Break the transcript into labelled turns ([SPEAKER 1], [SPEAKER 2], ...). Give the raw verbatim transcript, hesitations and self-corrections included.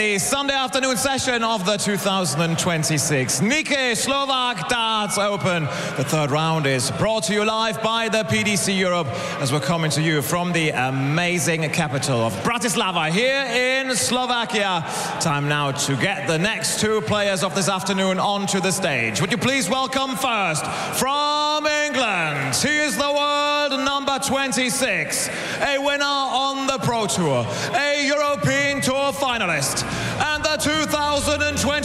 [SPEAKER 1] the Sunday afternoon session of the two thousand twenty-six Nike Slovak Darts Open. The third round is brought to you live by the P D C Europe as we're coming to you from the amazing capital of Bratislava here in Slovakia. Time now to get the next two players of this afternoon onto the stage. Would you please welcome first from England, he is the world number twenty-six, a winner on the Pro Tour, a European Tour finalist, and the two thousand twenty